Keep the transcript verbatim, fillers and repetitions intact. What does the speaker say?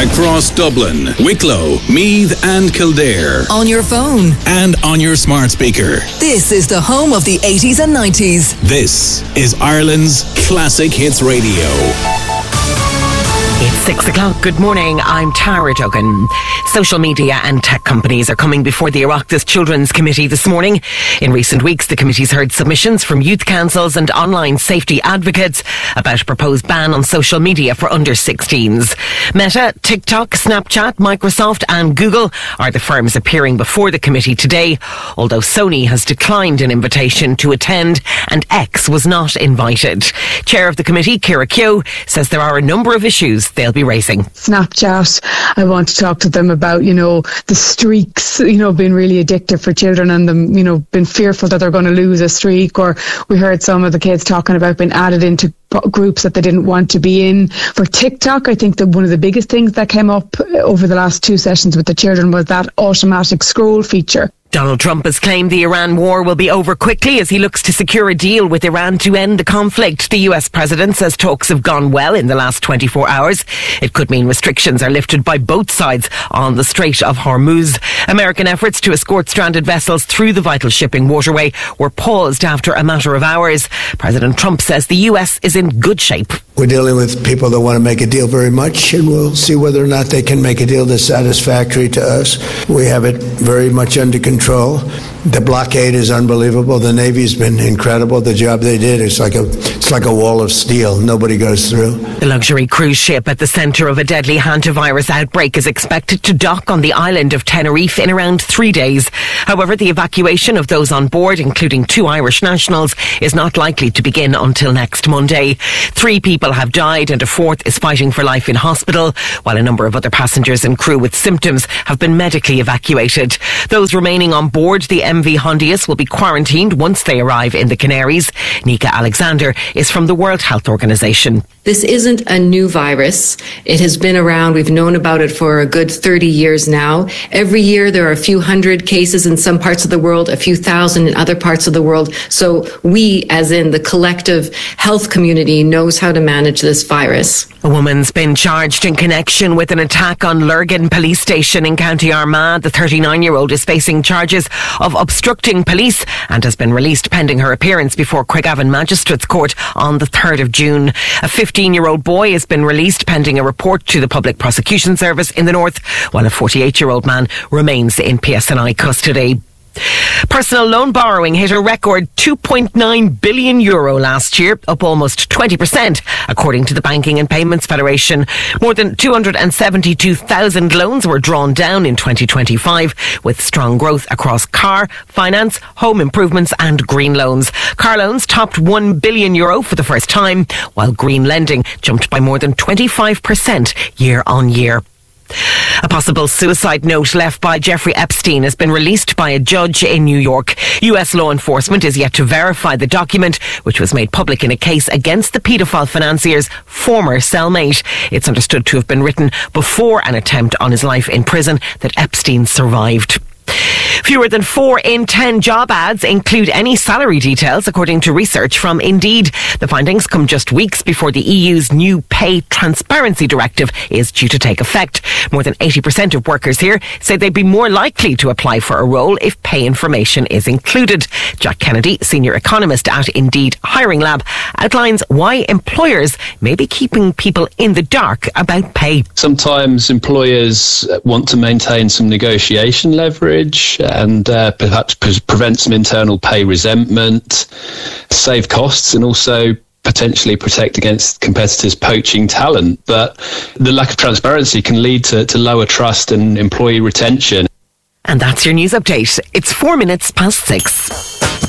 across Dublin, Wicklow, Meath and Kildare. On your phone. And on your smart speaker. This is the home of the eighties and nineties. This is Ireland's Classic Hits Radio. It's six o'clock. Good morning. I'm Tara Duggan. Social media and tech companies are coming before the Oireachtas Children's Committee this morning. In recent weeks, the committee's heard submissions from youth councils and online safety advocates about a proposed ban on social media for under sixteens. Meta, TikTok, Snapchat, Microsoft and Google are the firms appearing before the committee today, although Sony has declined an invitation to attend and X was not invited. Chair of the committee, Ciara Keogh, says there are a number of issues they'll be raising. Snapchat, I want to talk to them about, you know, the streaks, you know, being really addictive for children and them, you know, being fearful that they're going to lose a streak. Or we heard some of the kids talking about being added into groups that they didn't want to be in. For TikTok, I think that one of the biggest things that came up over the last two sessions with the children was that automatic scroll feature. Donald Trump has claimed the Iran war will be over quickly as he looks to secure a deal with Iran to end the conflict. The U S president says talks have gone well in the last twenty-four hours. It could mean restrictions are lifted by both sides on the Strait of Hormuz. American efforts to escort stranded vessels through the vital shipping waterway were paused after a matter of hours. President Trump says the U S is in good shape. We're dealing with people that want to make a deal very much, and we'll see whether or not they can make a deal that's satisfactory to us. We have it very much under control. The blockade is unbelievable. The Navy's been incredible. The job they did, it's like a it's like a wall of steel. Nobody goes through. The luxury cruise ship at the centre of a deadly hantavirus outbreak is expected to dock on the island of Tenerife in around three days. However, the evacuation of those on board, including two Irish nationals, is not likely to begin until next Monday. Three people have died and a fourth is fighting for life in hospital, while a number of other passengers and crew with symptoms have been medically evacuated. Those remaining on board the M V Hondius will be quarantined once they arrive in the Canaries. Nika Alexander is from the World Health Organization. This isn't a new virus. It has been around. We've known about it for a good thirty years now. Every year there are a few hundred cases in some parts of the world, a few thousand in other parts of the world. So we, as in the collective health community, knows how to manage this virus. A woman's been charged in connection with an attack on Lurgan police station in County Armagh. The thirty-nine-year-old is facing charges of obstructing police and has been released pending her appearance before Craigavon Magistrates Court on the third of June. A fifteen-year-old boy has been released pending a report to the Public Prosecution Service in the north, while a forty-eight-year-old man remains in P S N I custody. Personal loan borrowing hit a record two point nine billion euro last year, up almost twenty percent, according to the Banking and Payments Federation. More than two hundred seventy-two thousand loans were drawn down in twenty twenty-five, with strong growth across car, finance, home improvements and green loans. Car loans topped one billion euro for the first time, while green lending jumped by more than twenty-five percent year on year. A possible suicide note left by Jeffrey Epstein has been released by a judge in New York. U S law enforcement is yet to verify the document, which was made public in a case against the paedophile financier's former cellmate. It's understood to have been written before an attempt on his life in prison that Epstein survived. Fewer than four in ten job ads include any salary details, according to research from Indeed. The findings come just weeks before the E U's new Pay Transparency Directive is due to take effect. More than eighty percent of workers here say they'd be more likely to apply for a role if pay information is included. Jack Kennedy, senior economist at Indeed Hiring Lab, outlines why employers may be keeping people in the dark about pay. Sometimes employers want to maintain some negotiation leverage and uh, perhaps pre- prevent some internal pay resentment, save costs and also potentially protect against competitors poaching talent. But the lack of transparency can lead to, to lower trust and employee retention. And that's your news update. It's four minutes past six.